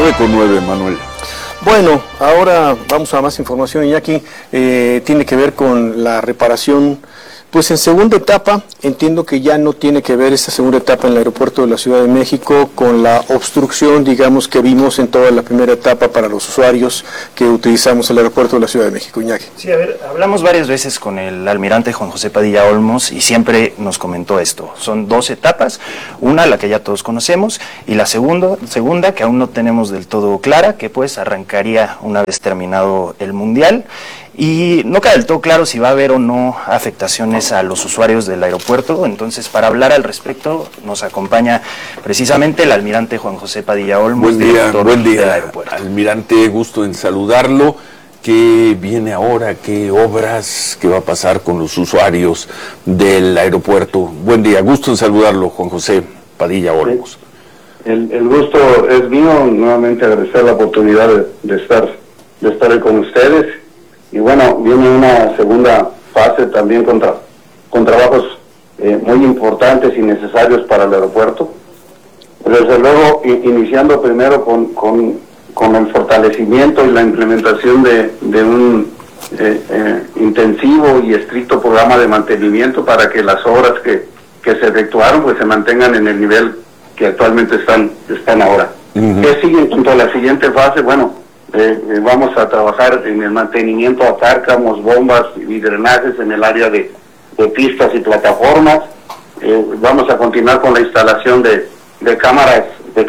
9:09, Manuel. Bueno, ahora vamos a más información, Iñaki. Tiene que ver con la reparación. Pues en segunda etapa, entiendo que ya no tiene que ver esta segunda etapa en el aeropuerto de la Ciudad de México con la obstrucción, digamos, que vimos en toda la primera etapa para los usuarios que utilizamos el aeropuerto de la Ciudad de México. Iñaki. Sí, a ver, hablamos varias veces con el almirante Juan José Padilla Olmos y siempre nos comentó esto. Son dos etapas, una la que ya todos conocemos y la segunda que aún no tenemos del todo clara, que pues arrancaría una vez terminado el Mundial. Y no queda del todo claro si va a haber o no afectaciones a los usuarios del aeropuerto. Entonces, para hablar al respecto, nos acompaña precisamente el almirante Juan José Padilla Olmos. Buen día, almirante, gusto en saludarlo. ¿Qué viene ahora? ¿Qué obras? ¿Qué va a pasar con los usuarios del aeropuerto? Buen día, gusto en saludarlo, Juan José Padilla Olmos. El gusto es mío, nuevamente agradecer la oportunidad de estar ahí con ustedes. Y bueno, viene una segunda fase también con trabajos muy importantes y necesarios para el aeropuerto. Desde luego, iniciando primero con el fortalecimiento y la implementación de un intensivo y estricto programa de mantenimiento para que las obras que se efectuaron pues se mantengan en el nivel que actualmente están ahora. ¿Qué sigue en cuanto a la siguiente fase? Bueno, vamos a trabajar en el mantenimiento a cárcamos, bombas y drenajes en el área de pistas y plataformas. Vamos a continuar con la instalación de cámaras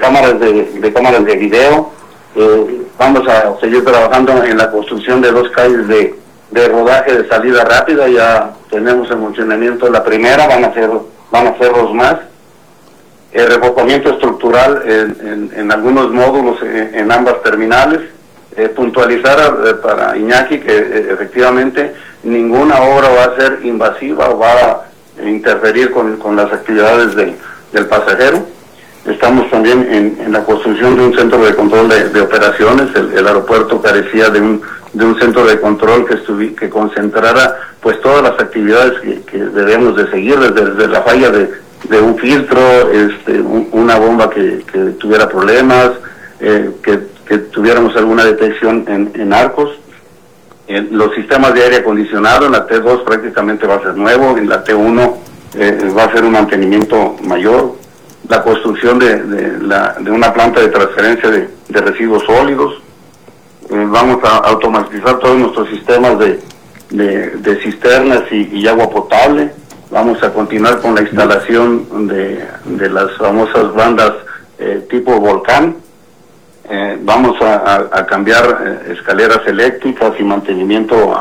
de video. Vamos a seguir trabajando en la construcción de 2 calles de rodaje de salida rápida. Ya tenemos en funcionamiento la primera, van a ser 2 más. El reforzamiento estructural en algunos módulos en ambas terminales. Puntualizar para Iñaki que efectivamente ninguna obra va a ser invasiva o va a interferir con las actividades del pasajero. Estamos también en la construcción de un centro de control de operaciones. El aeropuerto carecía de un centro de control que concentrara pues todas las actividades que debemos de seguir, desde la falla de un filtro, una bomba que tuviera problemas, que tuviéramos alguna detección en arcos. Los sistemas de aire acondicionado en la T2 prácticamente va a ser nuevo, en la T1 va a ser un mantenimiento mayor. La construcción de una planta de transferencia de residuos sólidos. Vamos a automatizar todos nuestros sistemas de cisternas y agua potable. Vamos a continuar con la instalación de las famosas bandas tipo volcán. Vamos a cambiar escaleras eléctricas y mantenimiento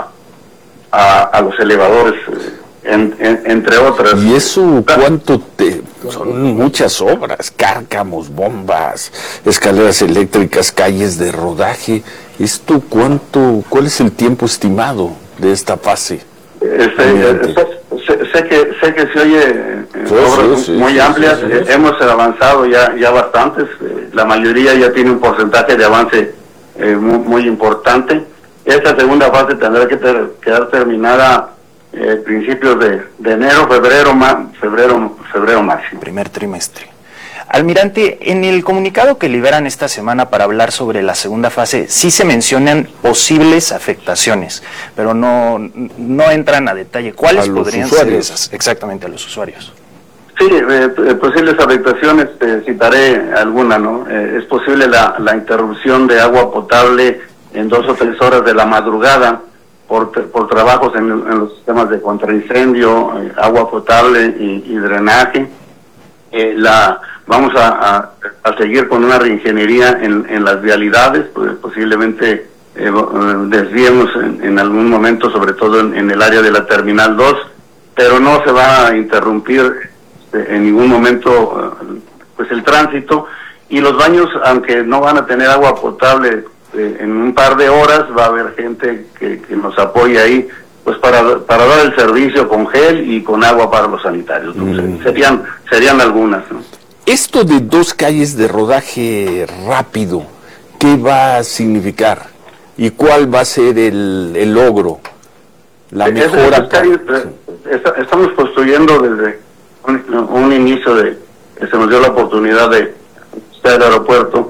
a los elevadores, entre otras. ¿Y eso cuánto son muchas obras? Cárcamos, bombas, escaleras eléctricas, calles de rodaje. ¿Esto cuál es el tiempo estimado de esta fase? Sé que se oye obras muy amplias. Hemos avanzado ya bastantes. La mayoría ya tiene un porcentaje de avance muy importante. Esta segunda fase tendrá que quedar terminada principios de enero, febrero máximo. Primer trimestre. Almirante, en el comunicado que liberan esta semana para hablar sobre la segunda fase, sí se mencionan posibles afectaciones, pero no entran a detalle. ¿Cuáles podrían ser esas? Exactamente, a los usuarios. Sí, posibles afectaciones, citaré alguna, ¿no? Es posible la interrupción de agua potable en 2 o 3 horas de la madrugada por trabajos en los sistemas de contraincendio, agua potable y drenaje. Vamos a seguir con una reingeniería en las vialidades, pues posiblemente desviemos en algún momento, sobre todo en el área de la Terminal 2, pero no se va a interrumpir en ningún momento pues el tránsito, y los baños, aunque no van a tener agua potable en un par de horas, va a haber gente que nos apoye ahí pues para dar el servicio con gel y con agua para los sanitarios, ¿no? Serían algunas, ¿no? Esto de 2 calles de rodaje rápido, ¿qué va a significar? ¿Y cuál va a ser el logro? La mejora. Estamos construyendo desde un inicio que se nos dio la oportunidad de estar el aeropuerto,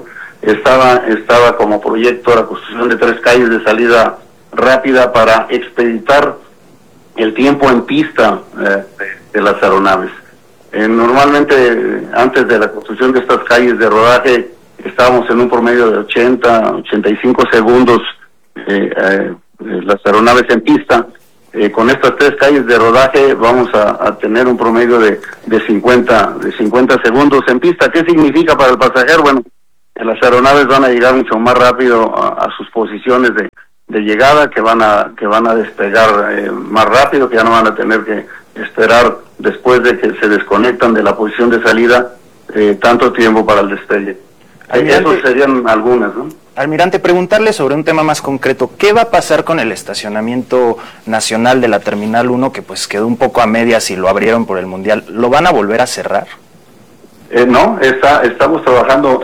estaba como proyecto la construcción de 3 calles de salida rápida para expeditar el tiempo en pista de las aeronaves. Normalmente, antes de la construcción de estas calles de rodaje, estábamos en un promedio de 85 segundos las aeronaves en pista. Con estas 3 calles de rodaje vamos a tener un promedio de 50 segundos en pista. ¿Qué significa para el pasajero? Bueno, las aeronaves van a llegar mucho más rápido a sus posiciones de llegada, que van a despegar más rápido, que ya no van a tener que esperar después de que se desconectan de la posición de salida tanto tiempo para el despegue. Esos serían algunas, ¿no? Almirante, preguntarle sobre un tema más concreto. ¿Qué va a pasar con el estacionamiento nacional de la Terminal 1, que pues quedó un poco a medias y lo abrieron por el Mundial? ¿Lo van a volver a cerrar? No, estamos trabajando,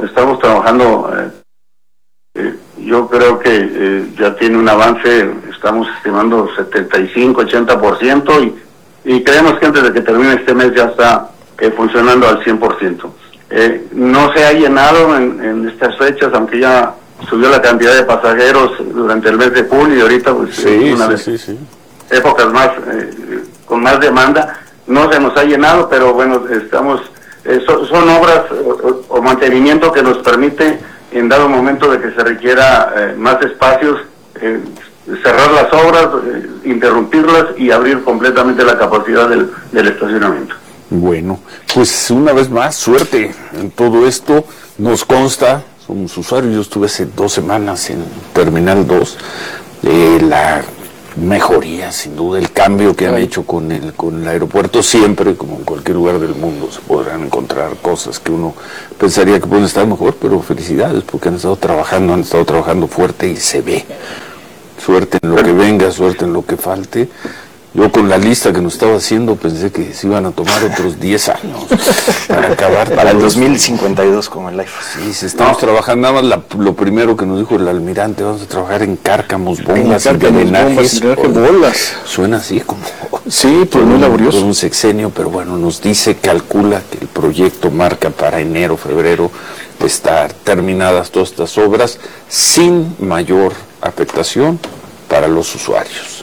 yo creo que ya tiene un avance, estamos estimando 75-80%, y creemos que antes de que termine este mes ya está funcionando al 100%. No se ha llenado en estas fechas, aunque ya subió la cantidad de pasajeros durante el mes de julio, y ahorita pues épocas más con más demanda, no se nos ha llenado, pero bueno, estamos son obras o mantenimiento que nos permite, en dado momento de que se requiera más espacios, cerrar las obras, interrumpirlas y abrir completamente la capacidad del estacionamiento. Bueno, pues una vez más, suerte en todo esto. Nos consta, somos usuarios, yo estuve hace 2 semanas en Terminal 2, la mejoría, sin duda, el cambio que han hecho con el aeropuerto. Siempre, como en cualquier lugar del mundo, se podrán encontrar cosas que uno pensaría que pueden estar mejor, pero felicidades, porque han estado trabajando fuerte y se ve. Suerte en lo que venga, suerte en lo que falte. Yo con la lista que nos estaba haciendo pensé que se iban a tomar otros 10 años para acabar. Para el 2052 como el iPhone. Sí, estamos trabajando. Nada más lo primero que nos dijo el almirante: vamos a trabajar en cárcamos, bombas, engranajes, bolas. Suena así como... Sí, pues muy laborioso. Un sexenio, pero bueno, nos dice, calcula que el proyecto marca para enero, febrero, estar terminadas todas estas obras sin mayor afectación para los usuarios.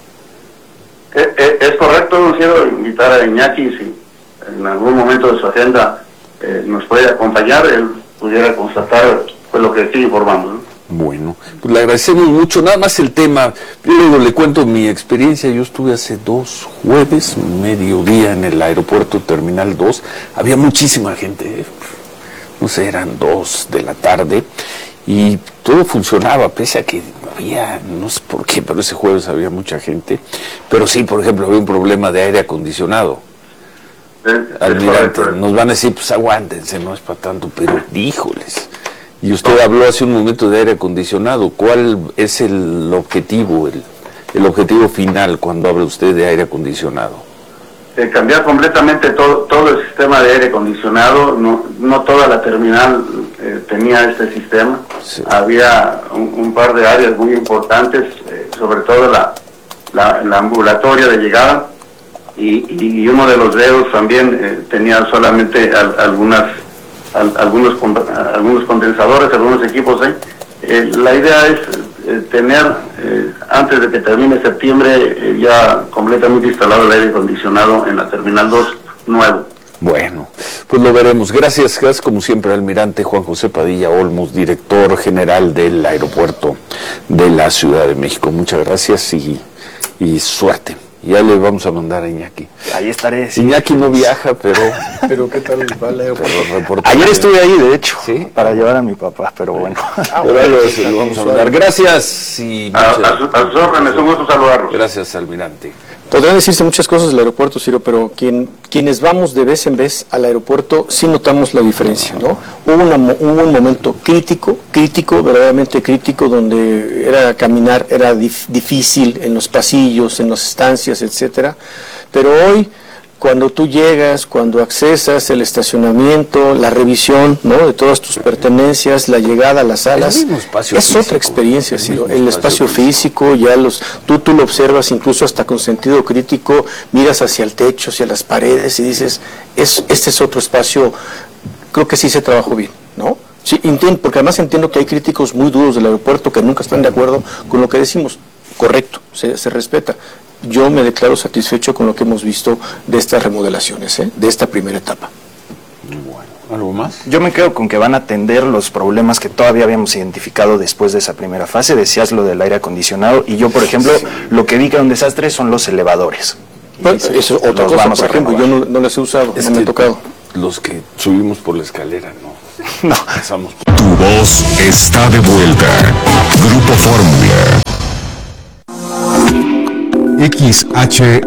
Es correcto. Quiero invitar a Iñaki, si en algún momento de su agenda nos puede acompañar, él pudiera constatar pues lo que estoy informando, ¿no? Bueno, pues le agradecemos mucho. Nada más el tema, yo le cuento mi experiencia. Yo estuve hace 2 jueves, mediodía, en el aeropuerto Terminal 2. Había muchísima gente, no sé, eran 2 de la tarde, y todo funcionaba, pese a que había, no sé por qué, pero ese jueves había mucha gente. Pero sí, por ejemplo, había un problema de aire acondicionado. Almirante, nos van a decir, pues aguántense, no es para tanto, pero díjoles. Y usted habló hace un momento de aire acondicionado. ¿Cuál es el objetivo, el objetivo final cuando habla usted de aire acondicionado? Cambiar completamente todo el sistema de aire acondicionado. No toda la terminal tenía este sistema. Sí. Había un par de áreas muy importantes, sobre todo la ambulatoria de llegada, y uno de los dedos también tenía solamente algunos condensadores, algunos equipos. La idea es tener, antes de que termine septiembre, ya completamente instalado el aire acondicionado en la Terminal 2 nuevo. Bueno, pues lo veremos. Gracias como siempre, almirante Juan José Padilla Olmos, director general del aeropuerto de la Ciudad de México. Muchas gracias y suerte. Ya le vamos a mandar a Iñaki. Ahí estaré. Sí. Iñaki no viaja, pero... ¿Pero qué tal va el aeropuerto? Ayer estuve ahí, de hecho, ¿sí? Para llevar a mi papá, pero bueno. Pero lo vamos a mandar. Gracias. Y a sus órdenes, un gusto saludarlos. Gracias, almirante. Podrían decirse muchas cosas del aeropuerto, Ciro, pero quienes vamos de vez en vez al aeropuerto sí notamos la diferencia, ¿no? Hubo un momento crítico, verdaderamente crítico, donde caminar era difícil en los pasillos, en las estancias, etcétera. Pero hoy, cuando tú llegas, cuando accesas el estacionamiento, la revisión, ¿no?, de todas tus pertenencias, la llegada a las salas, es otra experiencia, Ciro. El espacio físico, ya tú lo observas incluso hasta con sentido crítico, miras hacia el techo, hacia las paredes y dices, este es otro espacio. Creo que sí se trabajó bien, ¿no? Sí, entiendo, porque además entiendo que hay críticos muy duros del aeropuerto que nunca están de acuerdo con lo que decimos. Correcto, se respeta. Yo me declaro satisfecho con lo que hemos visto de estas remodelaciones, de esta primera etapa. Bueno, ¿algo más? Yo me quedo con que van a atender los problemas que todavía habíamos identificado después de esa primera fase. Decías lo del aire acondicionado y yo, por ejemplo, lo que vi que era un desastre son los elevadores. Bueno, eso es otra cosa, por ejemplo, yo no las he usado, no me ha tocado. Los que subimos por la escalera, no. No. Pasamos. Tu voz está de vuelta. Grupo Fórmula. XHACE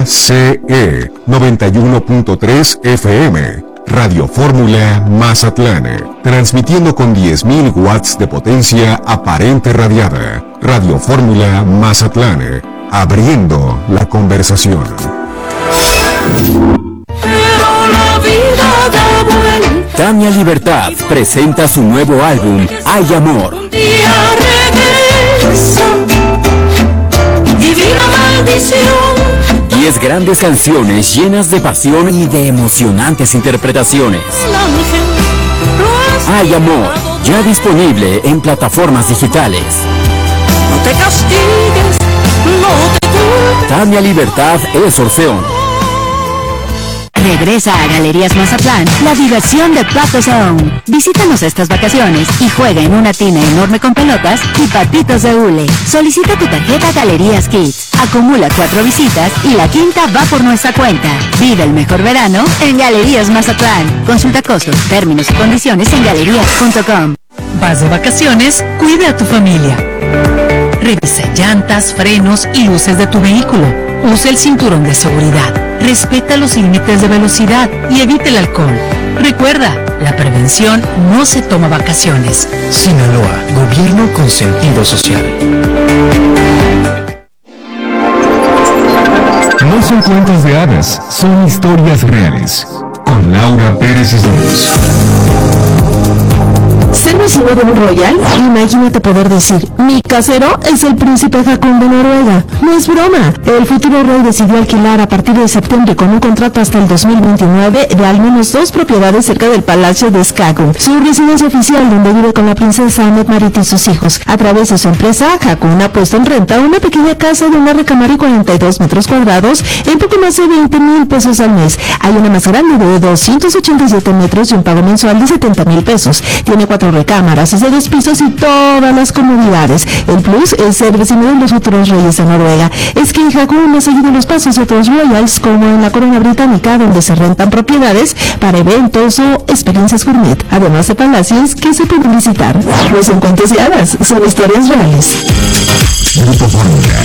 91.3 FM. Radio Fórmula Mazatlán. Transmitiendo con 10.000 watts de potencia aparente radiada. Radio Fórmula Mazatlán. Abriendo la conversación. Tania Libertad presenta su nuevo álbum, Hay Amor. 10 grandes canciones llenas de pasión y de emocionantes interpretaciones. Hay Amor, ya disponible en plataformas digitales. No te castigues, no te culpes. Tania Libertad es Orfeón. Regresa a Galerías Mazatlán la diversión de Patos Aún. Visítanos estas vacaciones y juega en una tina enorme con pelotas y patitos de hule. Solicita tu tarjeta Galerías Kids. Acumula 4 visitas y la quinta va por nuestra cuenta. Vive el mejor verano en Galerías Mazatlán. Consulta costos, términos y condiciones en galerías.com. Vas de vacaciones, cuida a tu familia. Revisa llantas, frenos y luces de tu vehículo. Usa el cinturón de seguridad. Respeta los límites de velocidad y evite el alcohol. Recuerda, la prevención no se toma vacaciones. Sinaloa, gobierno con sentido social. No son cuentos de hadas, son historias reales. Con Laura Pérez Islas. ¿Ser vecino de un royal? Imagínate poder decir, mi casero es el príncipe Haakon de Noruega. No es broma. El futuro rey decidió alquilar a partir de septiembre con un contrato hasta el 2029 de al menos 2 propiedades cerca del palacio de Skagun, su residencia oficial donde vive con la princesa Mette-Marit y sus hijos. A través de su empresa, Haakon ha puesto en renta una pequeña casa de una recámara y 42 metros cuadrados en poco más de 20,000 pesos al mes. Hay una más grande de 287 metros y un pago mensual de 70,000 pesos. Tiene 4 recámaras, es de 2 pisos y todas las comodidades. El plus es ser vecino de los futuros reyes de Noruega. Es que Haakon ha seguido los pasos de otros royals, como en la corona británica, donde se rentan propiedades para eventos o experiencias gourmet, además de palacios que se pueden visitar. No son cuentos de hadas, son historias reales. Grupo Fórmula.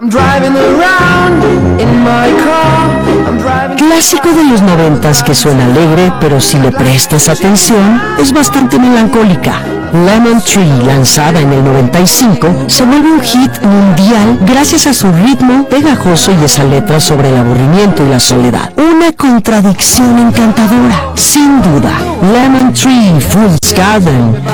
Clásico de los 90s que suena alegre, pero si le prestas atención, es bastante melancólica. Lemon Tree, lanzada en el 95, se vuelve un hit mundial gracias a su ritmo pegajoso y esa letra sobre el aburrimiento y la soledad. Una contradicción encantadora, sin duda. Lemon Tree, Fool's Garden.